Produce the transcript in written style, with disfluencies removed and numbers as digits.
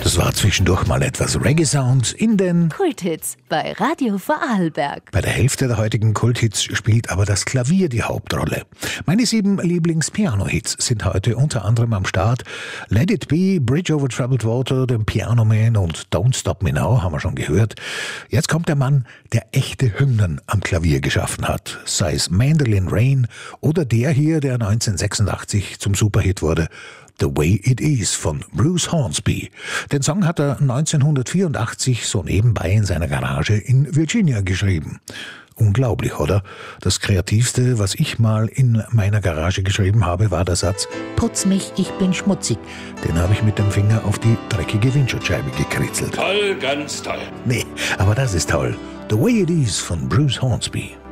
Das war zwischendurch mal etwas Reggae-Sound in den Kulthits bei Radio Vorarlberg. Bei der Hälfte der heutigen Kulthits spielt aber das Klavier die Hauptrolle. Meine 7 Lieblings-Piano-Hits sind heute unter anderem am Start. Let It Be, Bridge Over Troubled Water, den Piano Man und Don't Stop Me Now haben wir schon gehört. Jetzt kommt der Mann, der echte Hymnen am Klavier geschaffen hat. Sei es Mandolin Rain oder der hier, der 1986 zum Superhit wurde, The Way It Is von Bruce Hornsby. Den Song hat er 1984 so nebenbei in seiner Garage in Virginia geschrieben. Unglaublich, oder? Das Kreativste, was ich mal in meiner Garage geschrieben habe, war der Satz: Putz mich, ich bin schmutzig. Den habe ich mit dem Finger auf die dreckige Windschutzscheibe gekritzelt. Toll, ganz toll. Nee, aber das ist toll. The Way It Is von Bruce Hornsby.